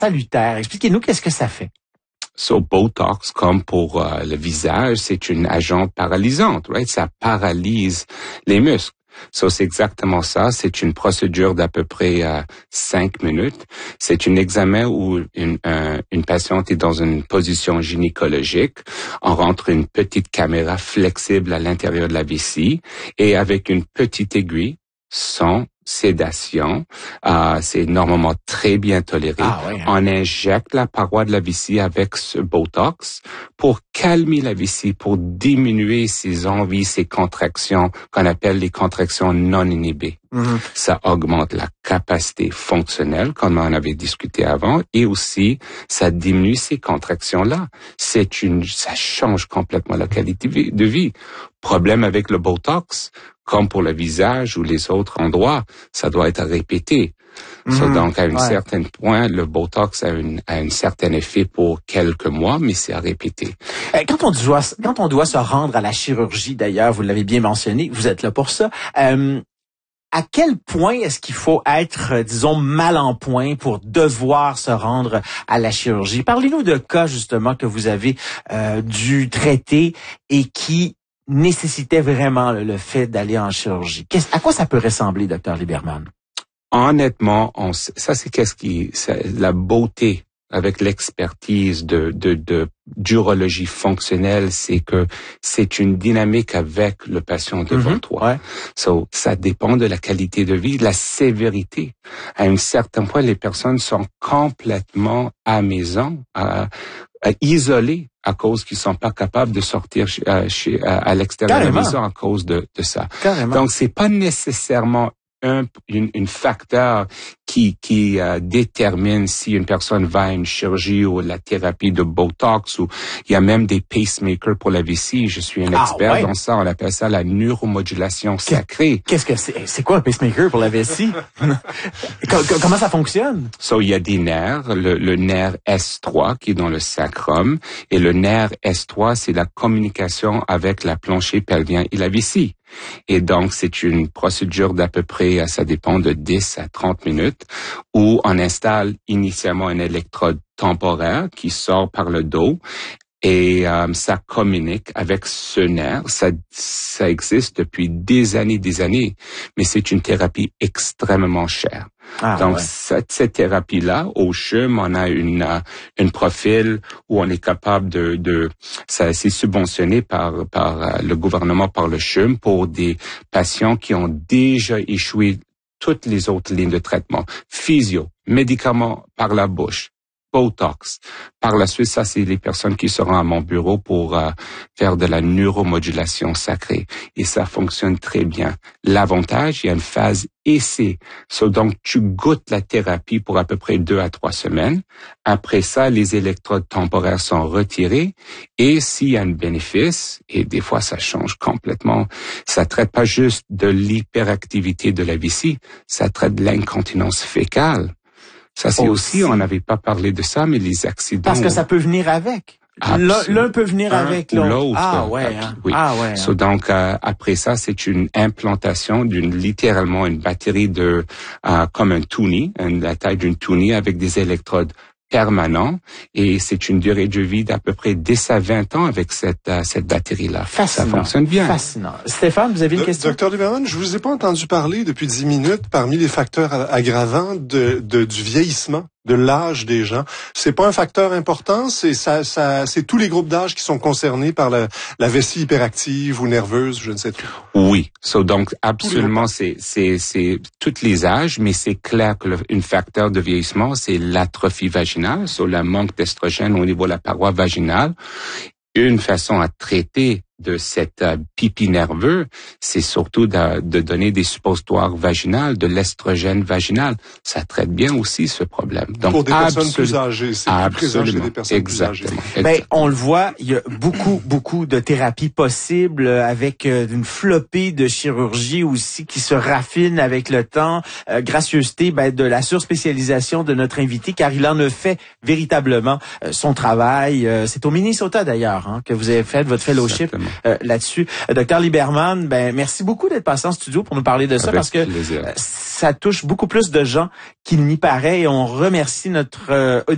salutaire. Expliquez-nous qu'est-ce que ça fait. Botox, comme pour le visage, c'est une agent paralysante, right? Ça paralyse les muscles. C'est exactement ça. C'est une procédure d'à peu près 5 minutes. C'est un examen où une patiente est dans une position gynécologique. On rentre une petite caméra flexible à l'intérieur de la vessie et avec une petite aiguille, sans sédation, c'est normalement très bien toléré. Ouais, hein? On injecte la paroi de la vessie avec ce Botox pour calmer la vessie, pour diminuer ses envies, ses contractions, qu'on appelle les contractions non inhibées. Mm-hmm. Ça augmente la capacité fonctionnelle, comme on avait discuté avant, et aussi, ça diminue ces contractions-là. Ça change complètement la qualité de vie. Problème avec le Botox, comme pour le visage ou les autres endroits, ça doit être répété. Donc, à un certain point, le Botox a un certain effet pour quelques mois, mais c'est à répéter. Quand on doit se rendre à la chirurgie, d'ailleurs, vous l'avez bien mentionné, vous êtes là pour ça, à quel point est-ce qu'il faut être, disons, mal en point pour devoir se rendre à la chirurgie? Parlez-nous de cas, justement, que vous avez dû traiter et qui nécessitait vraiment le fait d'aller en chirurgie. À quoi ça peut ressembler, Dr Liberman? Honnêtement, ça c'est la beauté avec l'expertise de d'urologie fonctionnelle, c'est que c'est une dynamique avec le patient devant toi. Ouais. Ça dépend de la qualité de vie, de la sévérité. À un certain point, les personnes sont complètement à maison, isolés à cause qu'ils sont pas capables de sortir à l'extérieur de la maison à cause de ça. Carrément. Donc c'est pas nécessairement un facteur qui détermine si une personne va à une chirurgie ou la thérapie de Botox, ou il y a même des pacemakers pour la vessie. Je suis un expert dans ça. On appelle ça la neuromodulation sacrée. Qu'est-ce que c'est? C'est quoi un pacemaker pour la vessie? Comment ça fonctionne? Il y a des nerfs. Le nerf S3 qui est dans le sacrum, et le nerf S3, c'est la communication avec la plancher pelvien et la vessie. Et donc, c'est une procédure d'à peu près, ça dépend de 10 à 30 minutes, où on installe initialement une électrode temporaire qui sort par le dos et ça communique avec ce nerf. Ça existe depuis des années, mais c'est une thérapie extrêmement chère. Donc, cette thérapie-là, au CHUM, on a une profil où on est capable ça c'est subventionné par le gouvernement, par le CHUM, pour des patients qui ont déjà échoué toutes les autres lignes de traitement. Physio, médicaments par la bouche, Botox. Par la suite, ça, c'est les personnes qui seront à mon bureau pour faire de la neuromodulation sacrée. Et ça fonctionne très bien. L'avantage, il y a une phase essai. Donc, tu goûtes la thérapie pour à peu près 2 à 3 semaines. Après ça, les électrodes temporaires sont retirées. Et s'il y a un bénéfice, et des fois, ça change complètement, ça traite pas juste de l'hyperactivité de la vessie, ça traite de l'incontinence fécale. Ça, c'est aussi, on n'avait pas parlé de ça, mais les accidents. Parce que ça peut venir avec. L'un peut venir avec l'autre. Oui. Donc, après ça, c'est une implantation littéralement une batterie comme un toonie, la taille d'une toonie avec des électrodes permanents, et c'est une durée de vie d'à peu près 10 à 20 ans avec cette batterie-là. Fascinant. Ça fonctionne bien. Fascinant. Stéphane, vous avez une question? Dr Liberman, je vous ai pas entendu parler depuis 10 minutes parmi les facteurs aggravants du vieillissement, de l'âge des gens. C'est pas un facteur important, c'est tous les groupes d'âge qui sont concernés par la vessie hyperactive ou nerveuse, je ne sais trop. Oui. Donc, absolument, c'est tous les âges, mais c'est clair que un facteur de vieillissement, c'est l'atrophie vaginale, le manque d'estrogène au niveau de la paroi vaginale. Une façon à traiter de cette pipi nerveux, c'est surtout de donner des suppositoires vaginales, de l'estrogène vaginal. Ça traite bien aussi ce problème. Donc, pour des personnes plus âgées, c'est plus présent chez des personnes plus âgées. Ben, on le voit, il y a beaucoup de thérapies possibles avec une flopée de chirurgie aussi qui se raffine avec le temps. Gracieuseté de la surspécialisation de notre invité, car il en a fait véritablement son travail. C'est au Minnesota d'ailleurs que vous avez fait votre fellowship. Là-dessus. Dr Liberman, merci beaucoup d'être passé en studio pour nous parler de ça. Avec parce que ça touche beaucoup plus de gens qu'il n'y paraît, et on remercie notre